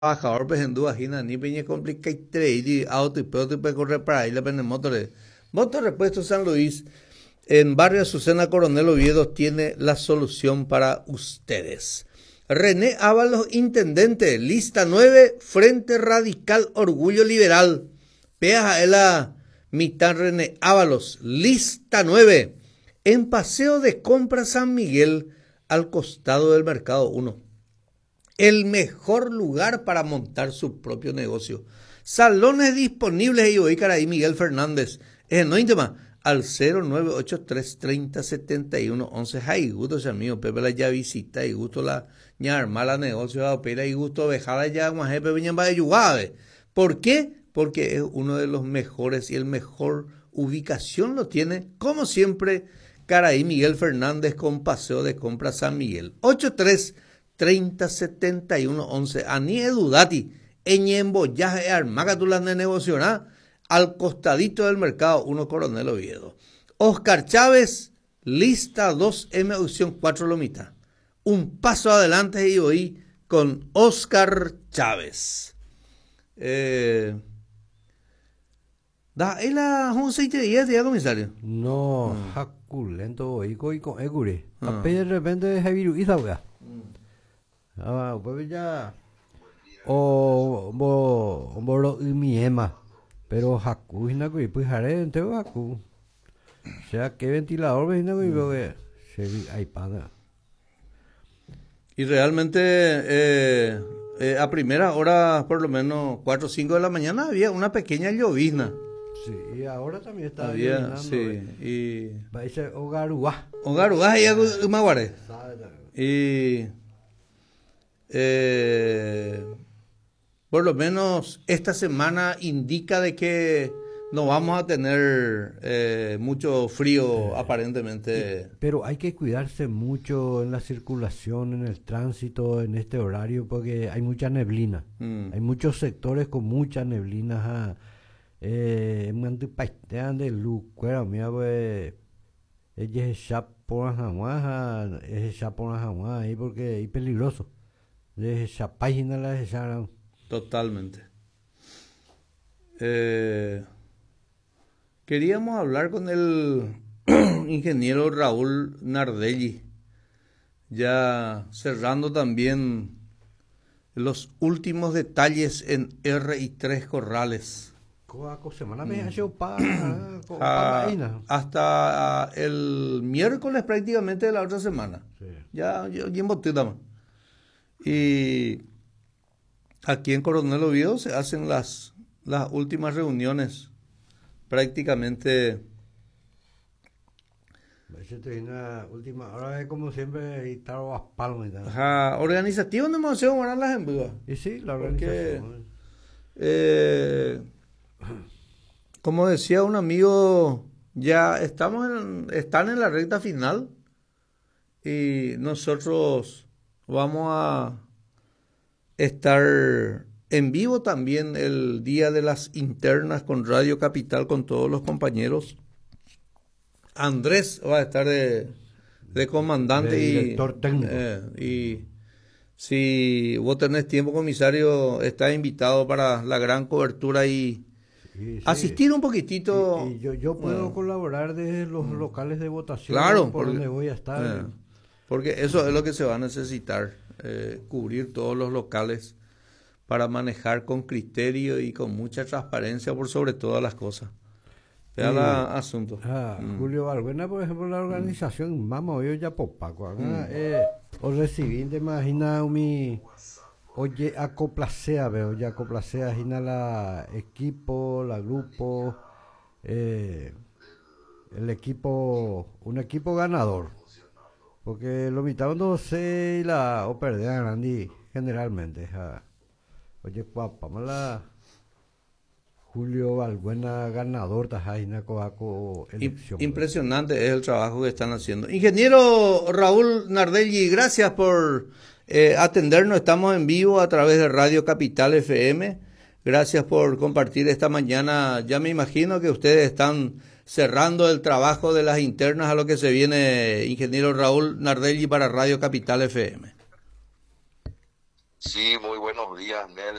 trabajador pues en duda hina ni peña complica y trade auto y peor tipo de correr para ahí la pene motor repuesto San Luis en barrio Azucena Coronel Oviedo tiene la solución para ustedes. René Ábalos, intendente, lista 9, Frente Radical Orgullo Liberal. Peaja la mitad René Ábalos, lista 9, en Paseo de Compras San Miguel, al costado del Mercado 1. El mejor lugar para montar su propio negocio. Salones disponibles y hoy Caraí Miguel Fernández. Es no íntima al 0983 30 71 11. Hay gusto, sea mío, Pepe la ya visita y gusto la ña mala negocio a opera y gusto dejada ya más Pepe viñan va de Yugabe. ¿Por qué? Porque es uno de los mejores y el mejor ubicación lo tiene, como siempre, Caraí Miguel Fernández con Paseo de Compras San Miguel. 83 30 71 11. Ani edudati, eñemboyaje armacatulas de negocio, al costadito del Mercado 1 Coronel Oviedo. Oscar Chávez, lista 2 M opción 4 Lomita. Un paso adelante y hoy con Oscar Chávez. Da la 11:10 ya, comisario. No, lento hoy con egure. Apenas de repente Javier Izabga. Pues ya o mi ema. Pero Haku hina que pues haré entero Haku. O sea, que ventilador hina que se hay pana. Y realmente a primera hora, por lo menos 4 o 5 de la mañana, había una pequeña llovizna. Sí, y ahora también está había, sí, y va a ser Ogaruá. Ogaruá y Maguare. Y por lo menos esta semana indica de que no vamos a tener mucho frío aparentemente. Pero hay que cuidarse mucho en la circulación, en el tránsito, en este horario, porque hay mucha neblina. Hay muchos sectores con mucha neblina. Mantipaitean de luz, cuera mía, pues, ella es por la ahí porque es peligroso. De esa página la dejaron. Totalmente. Queríamos hablar con el ingeniero Raúl Nardelli, ya cerrando también los últimos detalles en R3 Corrales. Hasta el miércoles prácticamente de la otra semana. Sí. Ya en botita. Y aquí en Coronel Oviedo se hacen las últimas reuniones prácticamente. Una última hora es como siempre estar a palmas y tal. Organizativo no hemos hecho buenas las embudas. Y sí, la organización. Como decía un amigo, ya están en la recta final y nosotros vamos a estar en vivo también el día de las internas con Radio Capital con todos los compañeros. Andrés va a estar de comandante de director técnico. Y si vos tenés tiempo, comisario, estás invitado para la gran cobertura y sí. Asistir un poquitito. Y yo puedo colaborar desde los locales de votación, claro, por donde voy a estar. Porque eso es lo que se va a necesitar, cubrir todos los locales para manejar con criterio y con mucha transparencia por sobre todas las cosas. El asunto. Julio Valbuena, por ejemplo, la organización Mama yo ya popaco. O recibí, te imaginas mi oye acoplacea, veo ya acoplacea, gina la equipo, la grupo, el equipo, un equipo ganador. Porque lo mitad no sé la o perder grande generalmente. Oye, papá, mala. Julio Valbuena ganador Tajaina Coaco elección. Impresionante es el trabajo que están haciendo. Ingeniero Raúl Nardelli, gracias por atendernos. Estamos en vivo a través de Radio Capital FM. Gracias por compartir esta mañana. Ya me imagino que ustedes están cerrando el trabajo de las internas a lo que se viene, ingeniero Raúl Nardelli, para Radio Capital FM. Sí, muy buenos días, Nelson.